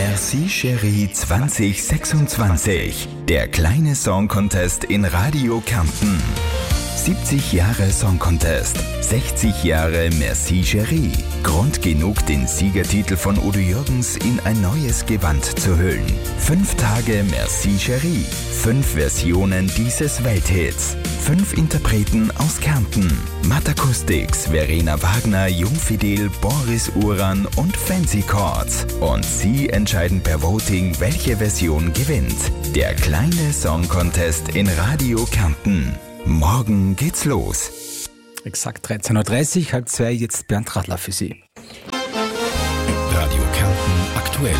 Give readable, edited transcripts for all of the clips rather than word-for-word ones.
Merci Chérie 2026, der kleine Song Contest in Radio Kärnten. 70 Jahre Song Contest, 60 Jahre Merci Chérie. Grund genug, den Siegertitel von Udo Jürgens in ein neues Gewand zu hüllen. 5 Tage Merci Chérie, 5 Versionen dieses Welthits, 5 Interpreten aus Kärnten. Matt Acoustics, Verena Wagner, Jungfidel, Boris Uran und Fancy Chords. Und Sie entscheiden per Voting, welche Version gewinnt. Der kleine Song Contest in Radio Kärnten. Morgen geht's los. Exakt 13.30 Uhr, 13:30, jetzt Bernd Radler für Sie. Radio Kärnten aktuell.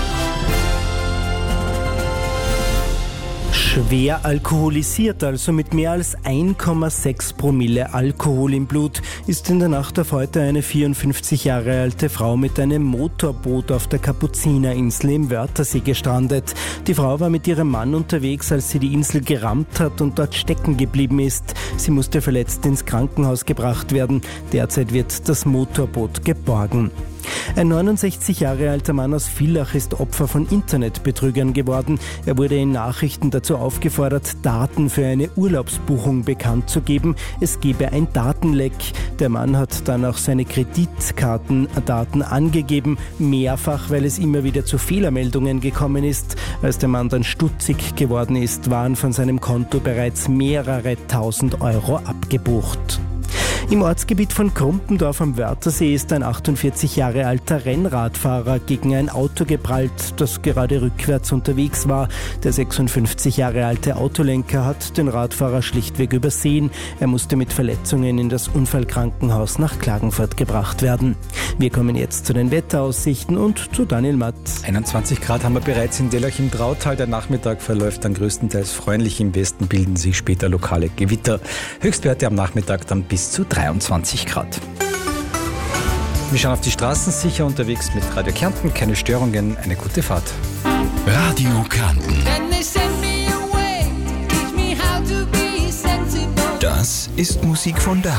Schwer alkoholisiert, also mit mehr als 1,6 Promille Alkohol im Blut, ist in der Nacht auf heute eine 54 Jahre alte Frau mit einem Motorboot auf der Kapuzinerinsel im Wörthersee gestrandet. Die Frau war mit ihrem Mann unterwegs, als sie die Insel gerammt hat und dort stecken geblieben ist. Sie musste verletzt ins Krankenhaus gebracht werden. Derzeit wird das Motorboot geborgen. Ein 69 Jahre alter Mann aus Villach ist Opfer von Internetbetrügern geworden. Er wurde in Nachrichten dazu aufgefordert, Daten für eine Urlaubsbuchung bekannt zu geben. Es gebe ein Datenleck. Der Mann hat dann auch seine Kreditkartendaten angegeben, mehrfach, weil es immer wieder zu Fehlermeldungen gekommen ist. Als der Mann dann stutzig geworden ist, waren von seinem Konto bereits mehrere tausend Euro abgebucht. Im Ortsgebiet von Krumpendorf am Wörthersee ist ein 48 Jahre alter Rennradfahrer gegen ein Auto geprallt, das gerade rückwärts unterwegs war. Der 56 Jahre alte Autolenker hat den Radfahrer schlichtweg übersehen. Er musste mit Verletzungen in das Unfallkrankenhaus nach Klagenfurt gebracht werden. Wir kommen jetzt zu den Wetteraussichten und zu Daniel Matt. 21 Grad haben wir bereits in Dellach im Drautal. Der Nachmittag verläuft dann größtenteils freundlich. Im Westen bilden sich später lokale Gewitter. Höchstwerte am Nachmittag dann bis zu 23 Grad. Wir schauen auf die Straßen, sicher unterwegs mit Radio Kärnten. Keine Störungen, eine gute Fahrt. Radio Kärnten. Das ist Musik von da.